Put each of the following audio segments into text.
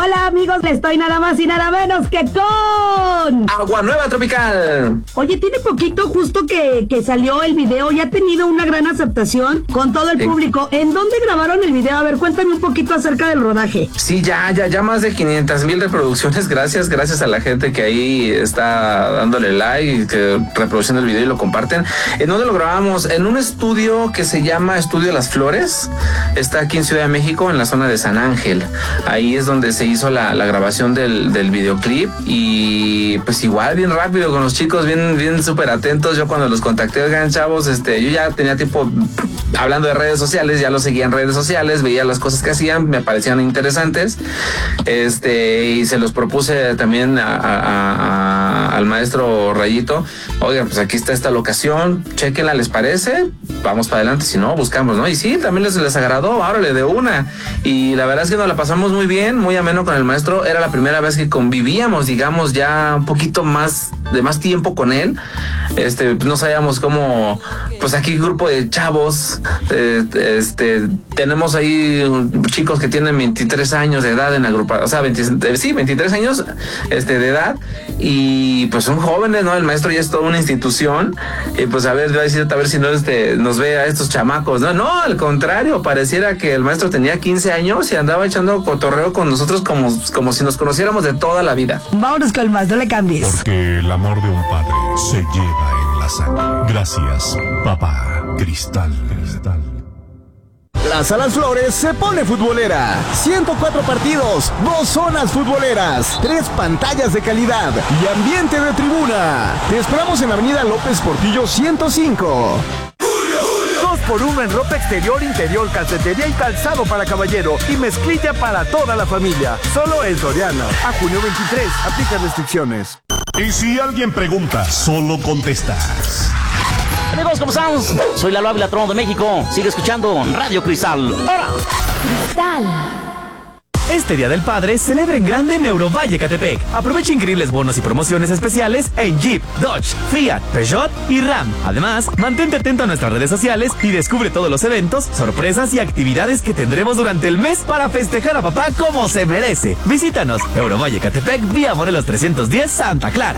Hola amigos, estoy nada más y nada menos que con Agua Nueva Tropical. Oye, tiene poquito justo que salió el video y ha tenido una gran aceptación con todo el público. ¿En dónde grabaron el video? A ver, cuéntame un poquito acerca del rodaje. Sí, ya más de 500,000 reproducciones. Gracias a la gente que ahí está dándole like, que reproduciendo el video y lo comparten. ¿En dónde lo grabamos? En un estudio que se llama Estudio Las Flores. Está aquí en Ciudad de México, en la zona de San Ángel. Ahí es donde se hizo la grabación del videoclip y pues igual bien rápido con los chicos, bien súper atentos. Yo cuando los contacté, oigan chavos, yo ya tenía tiempo hablando de redes sociales, ya los seguía en redes sociales, veía las cosas que hacían, me parecían interesantes, y se los propuse también al maestro Rayito. Oigan, pues aquí está esta locación, chéquenla, ¿les parece? Vamos para adelante, si no, buscamos, ¿no? Y sí, también les agradó, órale, de una. Y la verdad es que nos la pasamos muy bien, muy ameno con el maestro. Era la primera vez que convivíamos, digamos, ya un poquito más tiempo con él. No sabíamos cómo, pues aquí grupo de chavos, tenemos ahí chicos que tienen 23 años de edad en la agrupación, o sea, 23 años de edad, y pues son jóvenes, ¿no? El maestro ya es toda una institución, y pues a ver si no nos ve a estos chamacos, no, al contrario, pareciera que el maestro tenía 15 años y andaba echando cotorreo con nosotros como si nos conociéramos de toda la vida. Vámonos con el más, no le cambies. Porque el amor de un padre se lleva en la sangre. Gracias, papá. Cristal. Plaza Las Flores se pone futbolera. 104 partidos, 2 zonas futboleras, 3 pantallas de calidad y ambiente de tribuna. Te esperamos en Avenida López Portillo 105. 2x1 en ropa exterior, interior, calcetería y calzado para caballero y mezclilla para toda la familia. Solo en Soriana. A junio 23. Aplica restricciones. Y si alguien pregunta, solo contestas. Amigos, ¿cómo estamos? Soy Lalo Ávila, Trono de México. Sigue escuchando Radio Cristal. ¡Ahora! Cristal. Este Día del Padre celebra en grande en Eurovalle Ecatepec. Aprovecha increíbles bonos y promociones especiales en Jeep, Dodge, Fiat, Peugeot y Ram. Además, mantente atento a nuestras redes sociales y descubre todos los eventos, sorpresas y actividades que tendremos durante el mes para festejar a papá como se merece. Visítanos, Eurovalle Ecatepec, vía Morelos 310, Santa Clara.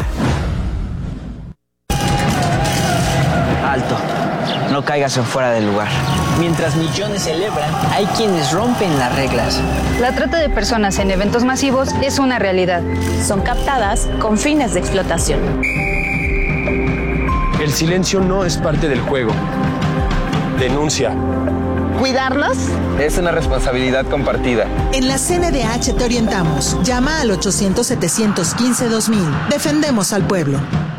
Alto, no caigas en fuera del lugar. Mientras millones celebran, hay quienes rompen las reglas. La trata de personas en eventos masivos es una realidad. Son captadas con fines de explotación. El silencio no es parte del juego. Denuncia. ¿Cuidarlos? Es una responsabilidad compartida. En la CNDH te orientamos. Llama al 800-715-2000. Defendemos al pueblo.